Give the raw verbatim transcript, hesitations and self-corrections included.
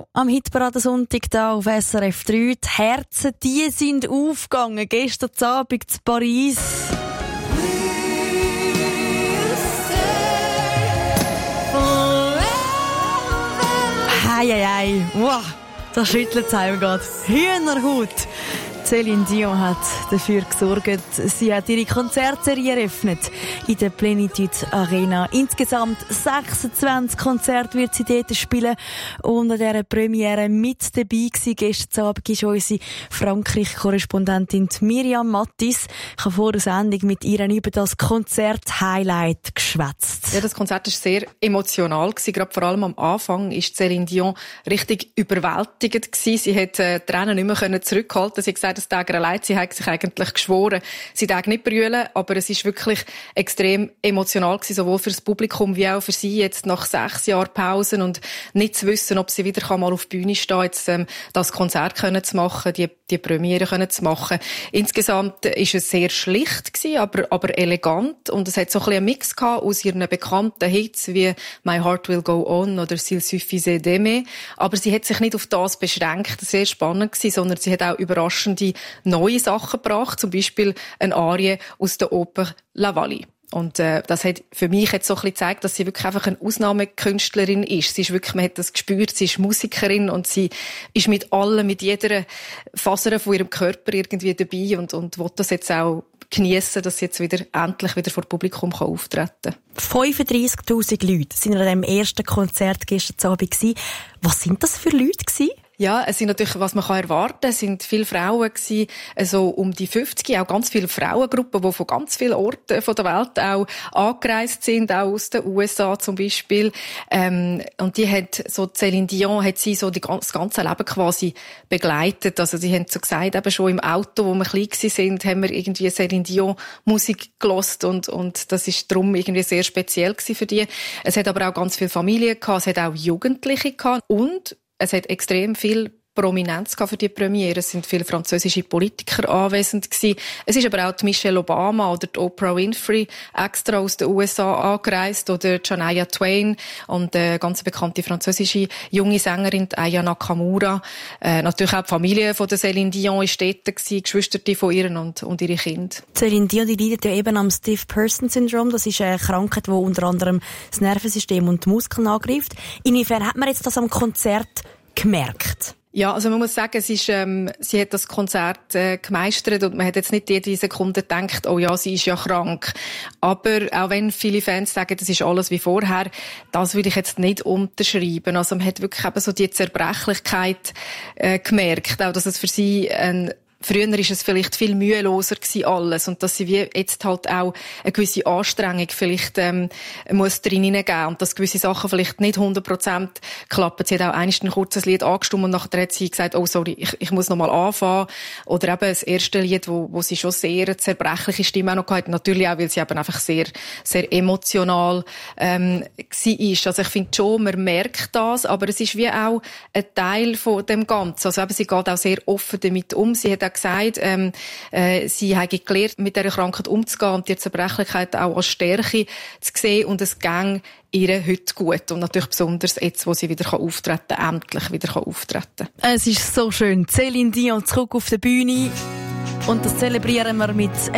am Hitparade-Sonntag hier auf S R F drei. Die Herzen, die sind aufgegangen. Gestern Abend in Paris. Hei, hei, hei. Wow, da schüttelt es einem gerade. Hühnerhaut. Céline Dion hat dafür gesorgt. Sie hat ihre Konzertserie eröffnet in der Plenitude Arena. Insgesamt sechsundzwanzig Konzerte wird sie dort spielen. Und an dieser Premiere mit dabei gewesen. Gestern Abend ist unsere Frankreich-Korrespondentin Miriam Mattis. Ich habe vor der Sendung mit ihr über das Konzert-Highlight geschwätzt. Ja, das Konzert war sehr emotional gewesen. Gerade vor allem am Anfang ist Céline Dion richtig überwältigend gewesen. Sie hat äh, Tränen nicht mehr zurückhalten. Sie hat gesagt, das Tag allein, sie hat sich eigentlich geschworen, sie darf nicht brüllen, aber es ist wirklich extrem emotional gewesen, sowohl für das Publikum wie auch für sie jetzt nach sechs Jahren Pausen und nicht zu wissen, ob sie wieder mal auf die Bühne stehen, jetzt ähm, das Konzert können zu machen, die die Premiere können zu machen. Insgesamt ist es sehr schlicht gewesen, aber aber elegant und es hat so ein bisschen einen Mix gehabt aus ihren bekannten Hits wie My Heart Will Go On oder S'il suffisait d'aimer, aber sie hat sich nicht auf das beschränkt, sehr spannend gewesen, sondern sie hat auch überraschende neue Sachen gebracht, zum Beispiel eine Arie aus der Oper La Vallée. Und äh, das hat für mich jetzt so ein bisschen gezeigt, dass sie wirklich einfach eine Ausnahmekünstlerin ist. Sie ist wirklich, man hat das gespürt, sie ist Musikerin und sie ist mit allem, mit jeder Faser von ihrem Körper irgendwie dabei und, und will das jetzt auch geniessen, dass sie jetzt wieder, endlich wieder vor Publikum kann auftreten kann. fünfunddreissigtausend Leute sind an dem ersten Konzert gestern Abend gewesen. Was sind das für Leute gewesen? Ja, es sind natürlich, was man kann erwarten, es sind viele Frauen gewesen, also um die fünfzig, auch ganz viele Frauengruppen, die von ganz vielen Orten von der Welt auch angereist sind, auch aus den U S A zum Beispiel. Ähm, und die hat, so Céline Dion hat sie so die, das ganze Leben quasi begleitet. Also sie haben so gesagt, eben schon im Auto, wo wir klein sind, haben wir irgendwie Céline Dion Musik gehört und, und das ist darum irgendwie sehr speziell gewesen für die. Es hat aber auch ganz viele Familien gehabt, es hat auch Jugendliche gehabt und es hat extrem viel Prominenz für die Premiere. Es sind viele französische Politiker anwesend gewesen. Es ist aber auch die Michelle Obama oder die Oprah Winfrey extra aus den U S A angereist oder Shania Twain und eine ganz bekannte französische junge Sängerin Aya Nakamura. Äh, natürlich auch die Familie von der Céline Dion ist dort gewesen, Geschwister von ihr und, und ihre Kinder. Céline Dion, die leidet ja eben am Stiff-Person-Syndrom. Das ist eine Krankheit, die unter anderem das Nervensystem und die Muskeln angreift. Inwiefern hat man jetzt das am Konzert gemerkt? Ja, also man muss sagen, es ist, ähm, sie hat das Konzert äh, gemeistert und man hat jetzt nicht jede Sekunde gedacht, oh ja, sie ist ja krank. Aber auch wenn viele Fans sagen, das ist alles wie vorher, das würde ich jetzt nicht unterschreiben. Also man hat wirklich eben so die Zerbrechlichkeit äh, gemerkt, auch dass es für sie ein Früher ist es vielleicht viel müheloser gewesen, alles. Und dass sie wie jetzt halt auch eine gewisse Anstrengung vielleicht, ähm, muss drin hineingeben. Und dass gewisse Sachen vielleicht nicht hundert Prozent klappen. Sie hat auch einmal ein kurzes Lied angestimmt und nachher hat sie gesagt, oh sorry, ich, ich muss noch mal anfangen. Oder eben das erste Lied, wo, wo sie schon sehr eine zerbrechliche Stimme auch noch hatte. Natürlich auch, weil sie eben einfach sehr, sehr emotional, ähm, war. Also ich finde schon, man merkt das, aber es ist wie auch ein Teil von dem Ganzen. Also eben, sie geht auch sehr offen damit um. Sie hat gesagt, ähm, äh, sie habe gelernt, mit dieser Krankheit umzugehen und die Zerbrechlichkeit auch als Stärke zu sehen und es ging ihr heute gut. Und natürlich besonders jetzt, wo sie wieder auftreten kann, endlich wieder auftreten kann. Es ist so schön. Céline Dion zurück auf der Bühne und das zelebrieren wir mit